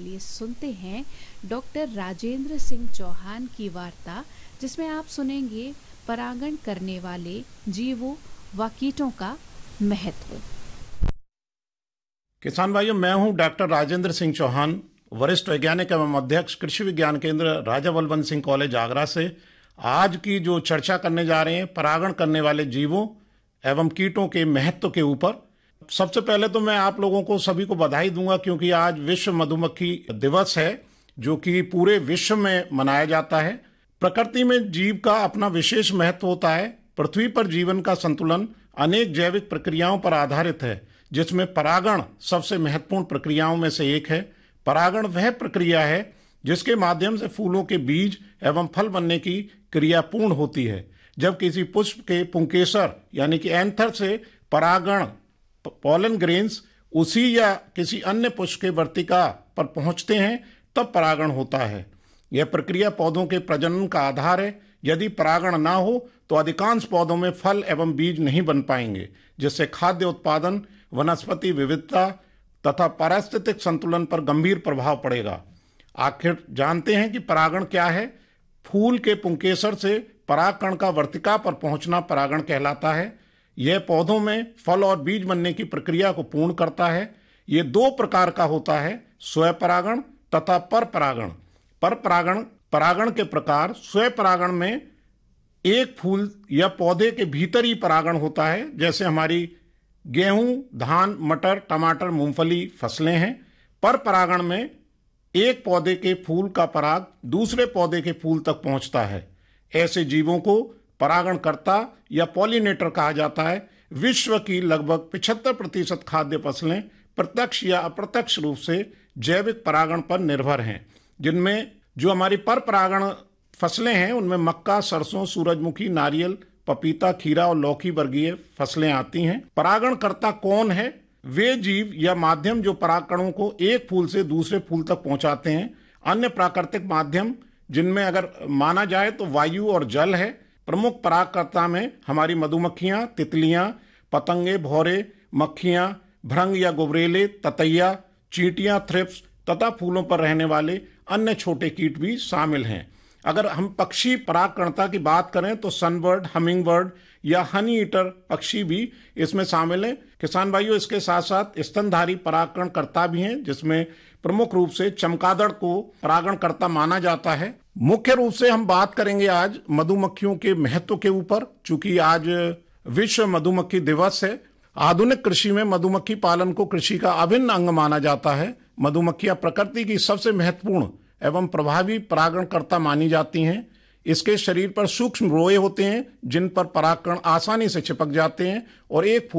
चलिए सुनते हैं डॉक्टर राजेंद्र सिंह चौहान की वार्ता, जिसमें आप सुनेंगे परागण करने वाले जीवों व कीटों का महत्व। किसान भाइयों, मैं हूं डॉक्टर राजेंद्र सिंह चौहान, वरिष्ठ वैज्ञानिक एवं अध्यक्ष कृषि विज्ञान केंद्र राजा बलवंत सिंह कॉलेज आगरा से। आज की जो चर्चा करने जा रहे हैं परागण करने वाले जीवों एवं कीटों के महत्व के ऊपर। सबसे पहले तो मैं आप लोगों को सभी को बधाई दूंगा, क्योंकि आज विश्व मधुमक्खी दिवस है, जो कि पूरे विश्व में मनाया जाता है। प्रकृति में जीव का अपना विशेष महत्व होता है। पृथ्वी पर जीवन का संतुलन अनेक जैविक प्रक्रियाओं पर आधारित है, जिसमें परागण सबसे महत्वपूर्ण प्रक्रियाओं में से एक है। परागण वह प्रक्रिया है जिसके माध्यम से फूलों के बीज एवं फल बनने की क्रिया पूर्ण होती है। जब किसी पुष्प के पुंकेसर यानी कि एंथर से परागण पॉलन ग्रेन्स उसी या किसी अन्य पुष्प के वर्तिका पर पहुंचते हैं, तब परागण होता है। यह प्रक्रिया पौधों के प्रजनन का आधार है। यदि परागण ना हो तो अधिकांश पौधों में फल एवं बीज नहीं बन पाएंगे, जिससे खाद्य उत्पादन, वनस्पति विविधता तथा पारिस्थितिक संतुलन पर गंभीर प्रभाव पड़ेगा। आखिर जानते हैं कि परागण क्या है? फूल के पुंकेसर से परागकण का वर्तिका पर पहुंचना परागण कहलाता है। यह पौधों में फल और बीज बनने की प्रक्रिया को पूर्ण करता है। ये दो प्रकार का होता है, स्वपरागण तथा परपरागण। परागण के प्रकार: स्वपरागण में एक फूल या पौधे के भीतर ही परागण होता है, जैसे हमारी गेहूं, धान, मटर, टमाटर, मूंगफली फसलें हैं। परपरागण में एक पौधे के फूल का पराग दूसरे पौधे के फूल तक पहुंचता है। ऐसे जीवों को परागणकर्ता या पॉलिनेटर कहा जाता है। विश्व की लगभग 75% खाद्य फसलें प्रत्यक्ष या अप्रत्यक्ष रूप से जैविक परागण पर निर्भर हैं, जिनमें जो हमारी परपरागण फसलें हैं उनमें मक्का, सरसों, सूरजमुखी, नारियल, पपीता, खीरा और लौकी वर्गीय फसलें आती हैं। परागणकर्ता कौन है? वे जीव या माध्यम जो परागकणों को एक फूल से दूसरे फूल तक पहुंचाते हैं। अन्य प्राकृतिक माध्यम जिनमें अगर माना जाए तो वायु और जल है। प्रमुख परागकर्ता में हमारी मधुमक्खियां, तितलियां, पतंगे, भौरे, मक्खियां, भृंग या गुबरेले, ततैया, चींटियां, थ्रिप्स तथा फूलों पर रहने वाले अन्य छोटे कीट भी शामिल हैं। अगर हम पक्षी परागकर्ता की बात करें तो सनबर्ड, हमिंग बर्ड या हनी ईटर पक्षी भी इसमें शामिल हैं। किसान भाइयों, इसके साथ साथ स्तनधारी परागणकर्ता भी हैं, जिसमें प्रमुख रूप से चमगादड़ को परागणकर्ता माना जाता है। मुख्य रूप से हम बात करेंगे आज मधुमक्खियों के महत्व के ऊपर, चूंकि आज विश्व मधुमक्खी दिवस है। आधुनिक कृषि में मधुमक्खी पालन को कृषि का अभिन्न अंग माना जाता है। मधुमक्खियां प्रकृति की सबसे महत्वपूर्ण एवं प्रभावी परागणकर्ता मानी जाती हैं। इसके शरीर पर सूक्ष्म रोए होते हैं, जिन पर परागकण आसानी से चिपक जाते हैं और एक